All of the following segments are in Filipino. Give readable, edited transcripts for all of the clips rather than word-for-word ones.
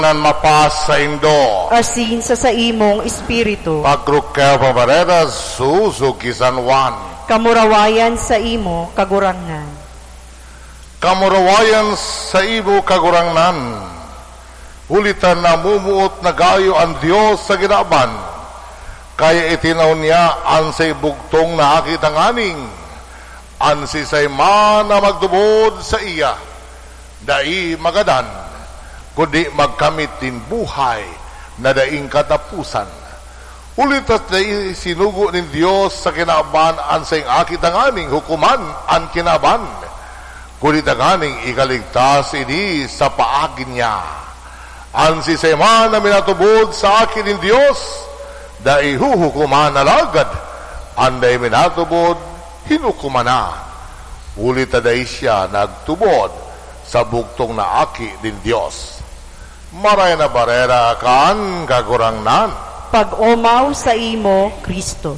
nan mapas sa Indo. Asin sa imong espiritu. Pagrukel pamaredas suso San Juan. Kamurawayan sa imo kagurangan. Kamurawayan sa imo kagurangan. Ulitan na mumuot na gayo ang Diyos sa ginaban. Kaya itinaw niya ang say bugtong na akit ang aning. Ang sisay man na magdubod sa iya. Dai magadan. Kundi magkamit din buhay na daing katapusan. Ulit at dai sinugo ng Diyos sa kinaban ang sayang akit ang aning hukuman ang kinaban. Kundi ang aning ikaligtas ini sa paagin niya. Ang sisayman na minatubod sa akin ng Diyos, dai huhukuman na lagad. Ang dai minatubod, hinukuman na. Ulit at dai siya nagtubod sa bugtong na aki din Diyos. Maray na barera kan kagurangnan. Pag-umaw sa imo, Kristo.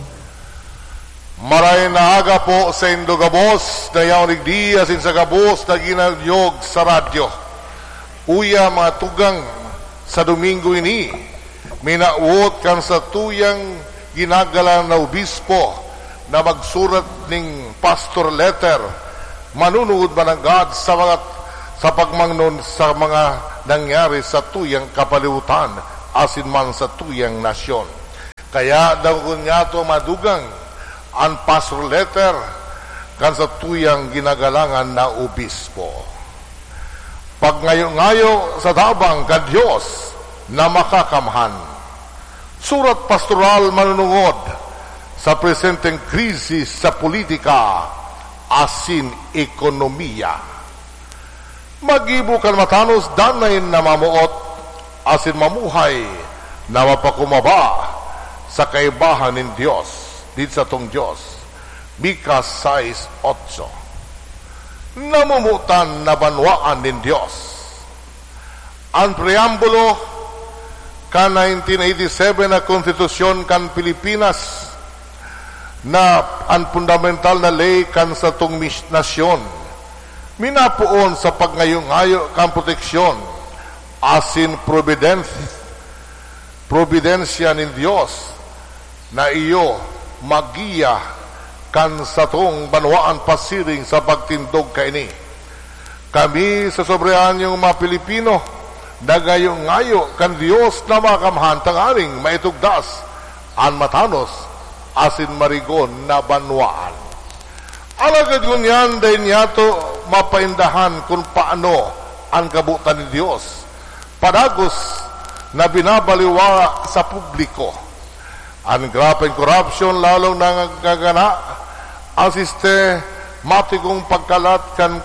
Maray na aga po sa Indogabos na yaw nigdiya sin sa gabos na ginalyog sa radyo. Uya mga tugang sa Domingo ini, minauot kan sa tuyang ginagalang na obispo na magsurat ng pastor letter. Manunood ba ng God sa pagmangnon sa mga nangyari sa tuyang kapalibutan asin man sa tuyang nasyon. Kaya daw niya ito madugang ang pastor letter kan sa tuyang ginagalangan na obispo. Pag ngayo sa tabang ka Diyos na makakamhan. Surat pastoral manunungod sa presenteng krisis sa politika asin ekonomiya. Magibo kan matanos danayin na mamuot asin mamuhay na mapakumaba sa kaibahan ng Diyos dito sa tong Diyos. Mika 6:8. Namumutan na banwaan ng Diyos. Ang preambulo kan 1987 na konstitusyon kan Pilipinas na ang fundamental na ley kan sa tong nasyon. Minapuon sa pagngayo-ngayo kang proteksyon asin providensya ng Diyos na iyo magiya kan sa tong banwaan pasiring sa pagtindog kaini. Kami sa sobreanyong mga Pilipino nagayo-ngayo kan Diyos na makamhan tangaring maitugdas ang matanos asin marigon na banwaan. Alagad yun yan, dahil niya ito mapaindahan kung paano ang kabutan ni Diyos. Padagos na binabaliwala sa publiko. Ang grapeng corruption lalong nangagana, ang sistematikong pagkalat kan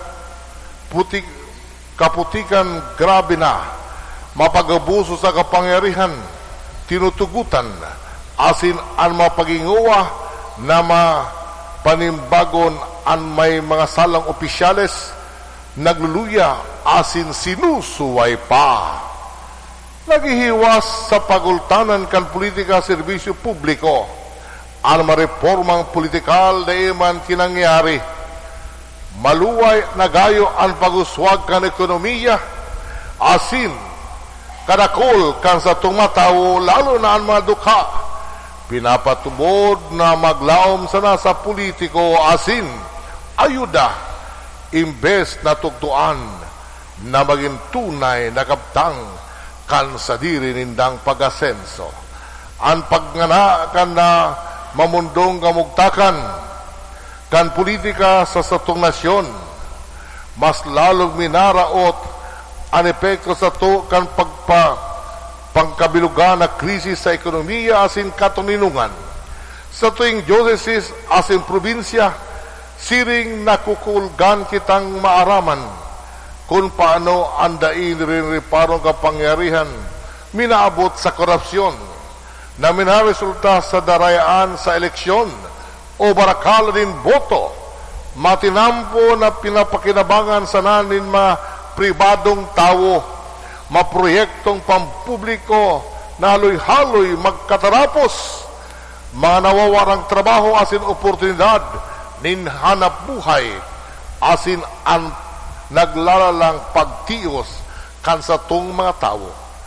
kaputikan grabe na, mapag-abuso sa kapangyarihan, tinutugutan, asin ang mapaginguwa na panimbagon ang may mga salang opisyales nagluluya asin sinusuway pa. Naghihiwas sa pagultanan kan politika serbisyo publiko ang mareformang politikal na iman kinangyari. Maluway na gayo ang pag-uswag kan ekonomiya asin kadakol kan sa tumatawo lalo na ang mga dukha. Pinapatubod na maglaom sana sa politiko asin ayuda imbes na tugtuan na maging tunay na kaptang kan sa diri nindang pag-asenso. Ang paggana kan na mamundong kamugtakan kan politika sa satong nasyon mas lalong minaraot ang epekto sa to kan pangkabilugan na krisis sa ekonomiya asin katuninungan. Sa tuwing diocese asin probinsya, siring nakukulgan kitang maaraman kung paano andain rin reparong kapangyarihan minaabot sa korupsyon na minaresulta sa darayaan sa eleksyon o barakal din boto, matinampo na pinapakinabangan sa nanin mga pribadong tao, maproyektong pampubliko na haloy-haloy magkatarapos, mga nawawarang trabaho asin oportunidad nin hanap buhay asin ang naglalalang pagtios kan sa tong mga tao.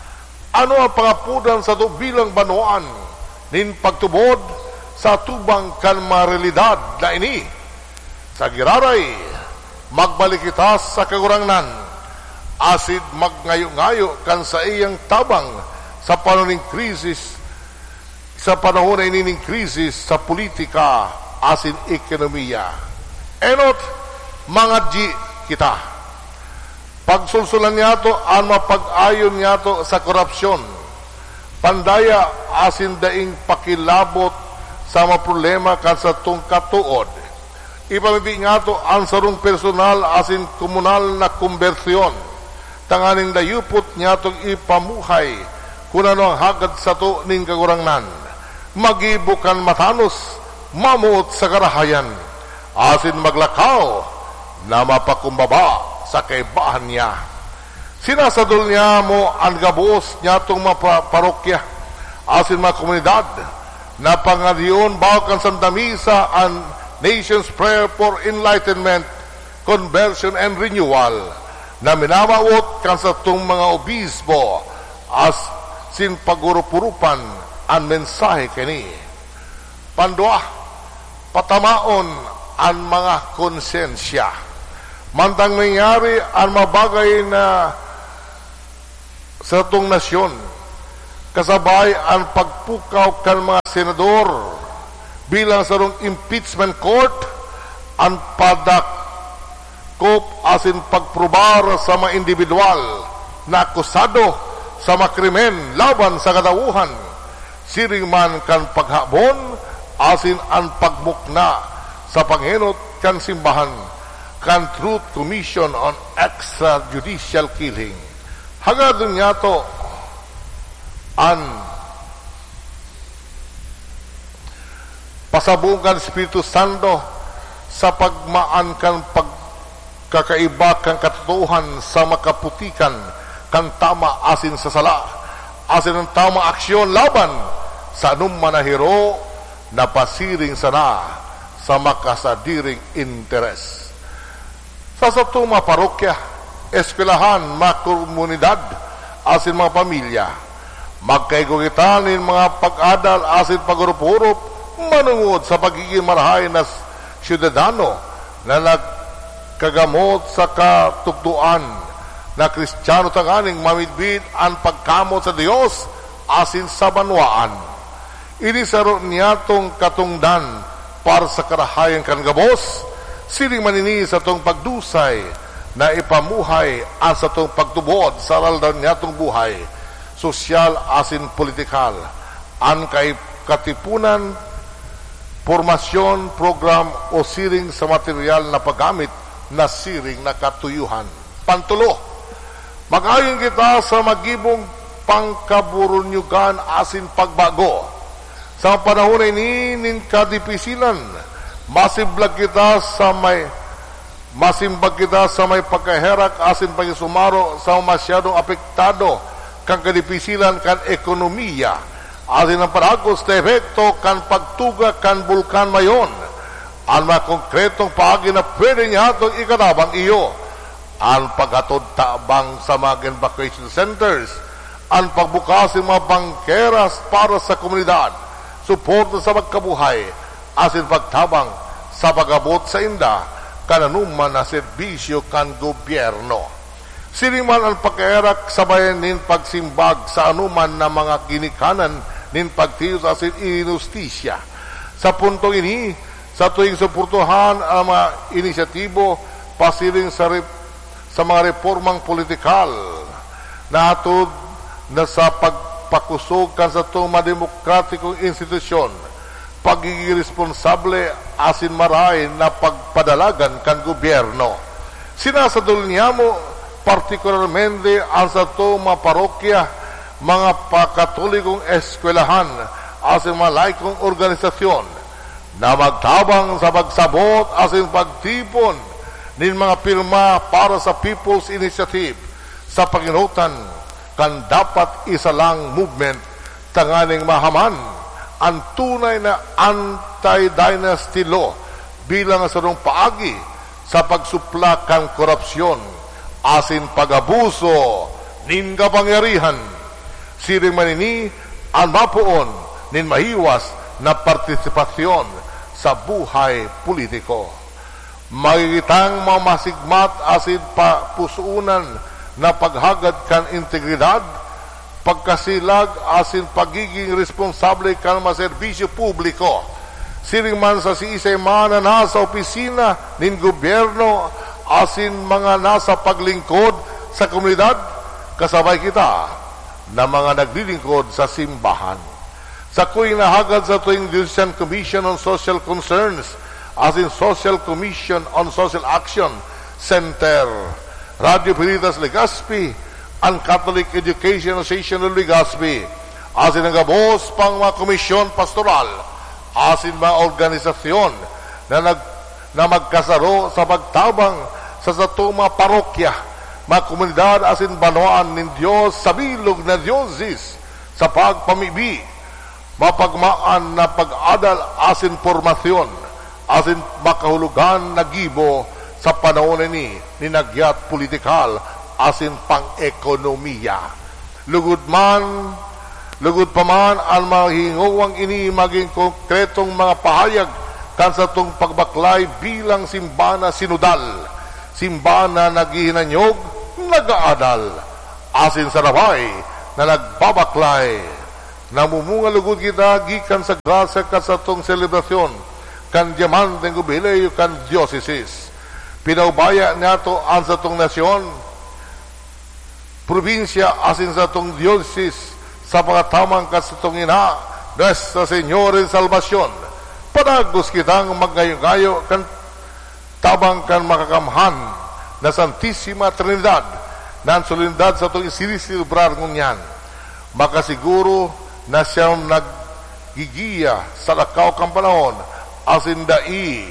Ano ang pangapudan sa bilang banuan nin pagtubod sa tubang kan marealidad na ini? Sa giraray, magbalik kita sa kagurangnan, asid magngayo-ngayo kan sa iyang tabang sa panahon ng krisis, sa panahon na inining krisis sa politika asin ekonomiya. Enot, mga G kita. Pagsulsulan niya to, ang mapag-ayon niya to sa korupsyon. Pandaya asin daing pakilabot sa mga problema kan sa itong katuod. Ipamiti nga to ang sarong personal asin komunal na konbersyon. Tanganing dayupot niya itong ipamuhay kung ano ang hagad sa to ning kagurangnan. Magibukan matanos, mamuot sa karahayan, asin maglakaw na mapakumbaba sa kaibahan niya. Sinasadol niya mo ang gabos niya itong mga parokya, asin mga komunidad, na pangaliyon bawakan sandamisa ang Nation's Prayer for Enlightenment, Conversion and Renewal, na minamawot kan sa itong mga obispo, as sin pagurupurupan ang mensahe kini. Pandua, patamaon ang mga konsensya. Mantang nangyari ang mabagay na sa itong nasyon, kasabay ang pagpukaw kan mga senador bilang sa rong impeachment court, ang padakop asin pagprobar sa mga individual na akusado sa mga krimen laban sa katauhan, siring man kan paghabon asin ang pagmukna sa panghenot kan simbahan kan Truth Commission on Extrajudicial Killing. Hagadon niya to ang pasabungan Espiritu Santo sa pagmaan kan pagkakaiba kan katotohanan sa makaputikan kan tama asin sa sala, asin ang tama aksyon laban sa anuman na hero na pasiring sana sa makasadiring interes. Sa satong mga parokya, eskwelahan, mga komunidad, asin mga pamilya, magkaigugitan mga pag-adal asin pag-urup-urup, manungod sa pagiging marahay na syudadano na nagkagamot sa katugtuan na Kristiyano tanganing mamidbid ang pagkamot sa Diyos asin sa banwaan. Inisaro niya tong katungdan para sa karahayan kan gabos, siring manini sa tong pagdusay na ipamuhay ang sa tong pagtubod sa aral niya tong buhay, sosyal asin politikal, ang katipunan, formasyon, program o siring sa material na paggamit na siring na katuyuhan. Pantulo, mag-ayon kita sa magibong pangkaburunyugan asin pagbago. Sa panahon na inin kadipisilan, masimbag kita sa may pagkaherak asin pagisumaro sa masyadong apektado kang kadipisilan kan ekonomiya, asin ang paragos na epekto kan pagtuga kan bulkan mayon, ang mga konkretong paagi na pwede niya itong ikatabang iyo, ang paghatod tabang sa mga evacuation centers, ang pagbukas ng mga bangkeras para sa komunidad, suporta sa magkabuhay, asin pagtabang sa pagabot sa inda kananuman na serbisyo kan gobyerno. Siniman ang pagkaerak sabayan nin pagsimbag sa anuman na mga ginikanan nin pagtiyos asin inustisya. Sa puntong ini, sa tuwing suportuhan ang mga inisyatibo pasiring sa mga reformang politikal na atod na sa pagpakusog kan sa itong mademokratikong institusyon, pagiging responsable asin maray na pagpadalagan kan gobyerno. Sinasadol niya mo partikularmente ang sa itong mga parokya, mga pakatolikong eskwelahan asin mga laikong organisasyon na magtabang sa pagsabot asin pagtipon nin mga pirma para sa People's Initiative sa paginutan kan dapat isa lang movement tanganing mahaman ang tunay na anti-dynasty law bilang sarong paagi sa pagsupla kan korupsyon asin pag-abuso nin kapangyarihan. Siring manini, ang mapuon nin mahiwas na partisipasyon sa buhay politiko. Magigitang mamasigmat asin pa pusunan na paghagad kan integridad, pagkasilag asin pagiging responsable kan maserbisyo publiko. Siring man sa siisay man na nasa opisina nin gobyerno asin mga nasa paglingkod sa komunidad, kasabay kita na mga naglilingkod sa simbahan. Sa kuing nahagad sa tuwing Diocesan Commission on Social Concerns as in Social Commission on Social Action Center, Radio Veritas Legazpi, and Catholic Education Association of Legazpi, as in ang gabos pang mga komisyon pastoral, as in mga organisasyon na magkasaro sa pagtabang sa satong mga parokya, mga komunidad as in banwaan ng Diyos sa bilog na Diyosis sa pagpamibi, mapagmaan na pag-adal asin formasyon, asin makahulugan na gibo sa panahon ni nagyat politikal asin pang-ekonomiya. Lugod pa man ang mga hingawang ini maging konkretong mga pahayag kan sa itong pagbaklay bilang simbana sinudal, simbana naghihinanyog, nag-aadal, asin sa rabay na nagbabaklay. Namumunga lugod kita gikan sa grasya ka sa itong selebrasyon kan diamanteng jubileo kan dioceses. Pinaubaya niya ito ang sa itong nasyon, probinsya asin sa itong dioceses sa pagkatamang ka sa itong ina Nuestra Señora en Salvacion. Panagos kitang maggayo-gayo kan tabang kan makakamhan na Santissima Trinidad na ang solidad sa itong isisilibrar ngunyan. Makasiguro na siyang naggigiya sa lakaw kang panahon asin dai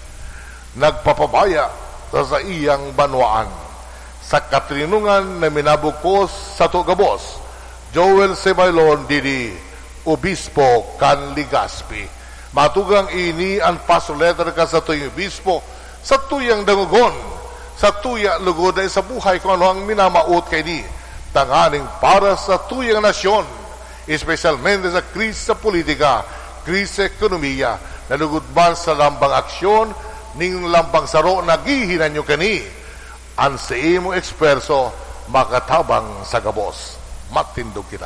nagpapabaya sa iyang banwaan. Sa katrinungan na minabukos sa Tugabos, Joel Sebailon Didi, Obispo kan Legazpi. Matugang ini ang pastor letter ka sa tuyong obispo, sa tuyang dangugon, sa tuya lugod ay sa buhay kung ano ang minamaot kay ni, tanganing para sa tuyang nasyon, especialmente sa krisis sa politika, krisis sa ekonomiya, na lugod man sa lambang aksyon, ning lambang saro nagihinan nyo kani, ang sa imo eksperso, makatabang sa gabos. Matindog kita.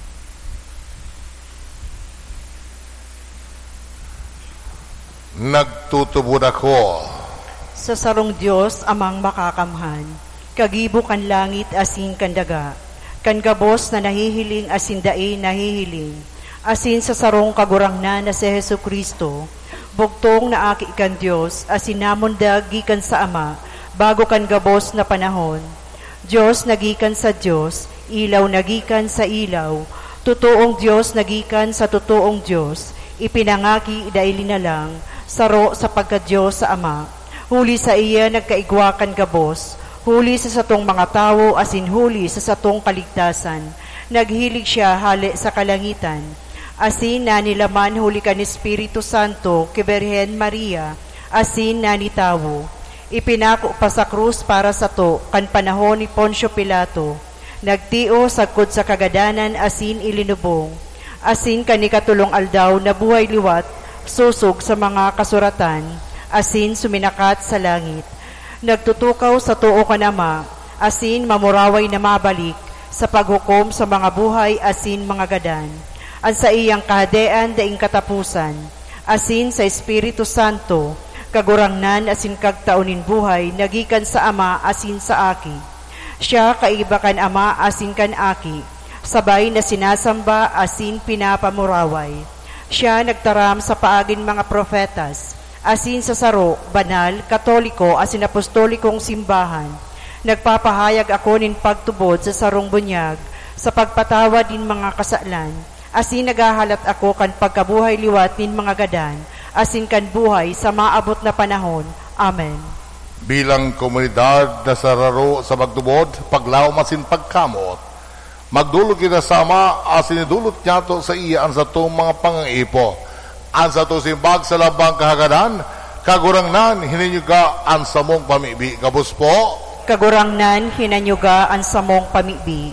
Nagtutubod ako sa sarong Dios amang makakamhan, kagibo kan langit asin kan daga, kan gabos na nahihiling asin dai nahihiling, asin sa sarong kagurangnan na si Jesucristo, bugtong na aki kan Dios, asin namundag gikan sa Ama, bago kan gabos na panahon. Dios nagikan sa Dios, ilaw nagikan sa ilaw, totoong Dios nagikan sa totoong Dios, ipinangaki daili na lang, saro sa pagka-Diyos sa Ama. Huli sa iya nagkaigwakan gabos, huli sa satong mga tao asin huli sa satong kaligtasan. Naghilig siya hali sa kalangitan, asin na nilaman huli kan Espiritu Santo kay Birhen Maria, asin na nitawo. Ipinako pa sa krus para sa to kan panahon ni Poncio Pilato. Nagtio sagkod sa kagadanan asin ilinubong, asin kanikatulong aldaw na buhay liwat, susog sa mga kasuratan, asin suminakat sa langit. Nagtutukaw sa tuo kan Ama, asin mamuraway na mabalik sa paghukom sa mga buhay asin mga gadan. Ang sa iyang kahadean daing katapusan, asin sa Espiritu Santo, kagurangnan asin kagtaunin buhay, nagikan sa Ama asin sa aki. Siya kaiba kan Ama asin kan aki, sabay na sinasamba asin pinapamuraway. Siya nagtaram sa paagin mga profetas, asin sa saro, banal, katoliko, asin apostolikong simbahan. Nagpapahayag ako nin pagtubod sa sarong bunyag, sa pagpatawad din mga kasalan, asin nagahalat ako kan pagkabuhay liwat nin mga gadan, asin kan buhay sa maabot na panahon. Amen. Bilang komunidad na sararo sa magtubod, paglaw masin pagkamot, magdulog kita sama asin idulot niya to sa iya ang sa itong mga pangangipo. Ang sa itong simbag sa labang kahagadan, kagurangnan hininyuga ang samong pamibi. Gabos po. Kagurangnan hinanyuga ang samong pamibi.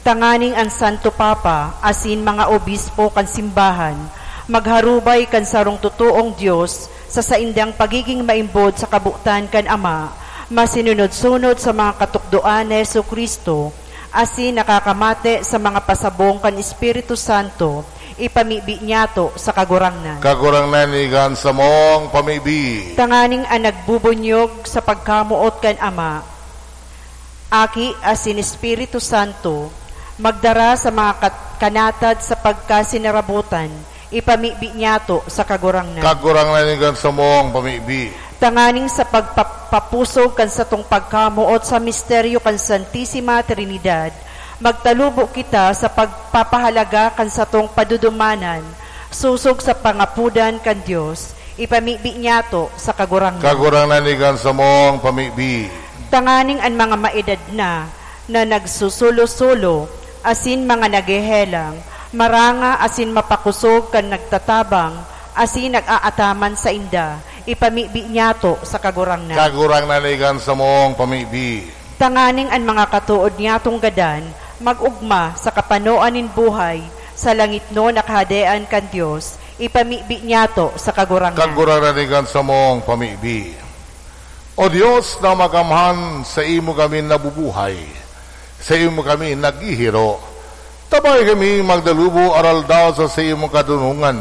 Tanganing ang Santo Papa, asin mga obispo kan simbahan, magharubay kan sarong totoong Diyos sa saindang pagiging maimbod sa kabutan kan Ama, masinunod-sunod sa mga katukdoan ni Jesucristo, asin nakakamate sa mga pasabong kan Espiritu Santo, ipamibi niyato sa kagurangnan. Kagurangnan igan sa mong pamibi. Tanganing ang nagbubunyog sa pagkamuot kan Ama, Aki asin Espiritu Santo, magdara sa mga kanatad sa pagkasinarabutan, ipamibi niyato sa kagurangnan. Kagurangnan igan sa mong pamibi. Tanganing sa pagpapusog kan sa tong pagkamuot sa misteryo kan Santissima Trinidad, magtalubo kita sa pagpapahalaga kan sa tong padudumanan, susog sa pangapudan kan Dios, ipamibi niyato sa kagurangnan. Kagurangnan igan sa mong pamibi. Tanganing ang mga maedad na nagsusulo-sulo, asin mga nagehelang, maranga asin mapakusog kan nagtatabang, asin nag-aataman sa inda, ipamibi niyato sa kagurangnan. Kagurangnan igan sa mong pamibi. Tanganing ang mga katuod niyatong gadan, mag-ugma sa kapanoan nin buhay, sa langit no nakahadean kan Dios, ipamibi niyato sa kagurangnan. Kagurangnan igan sa mong pamibi. O Diyos na magamhan, sa imo kami nabubuhay, sa imo kami naghihiro, tabay kami magdalubo aral daw sa imo kadunungan,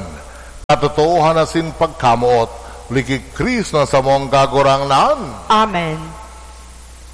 katotohanan asin pagkamuot, likik Kristo na sa mong kagurangnan. Amen.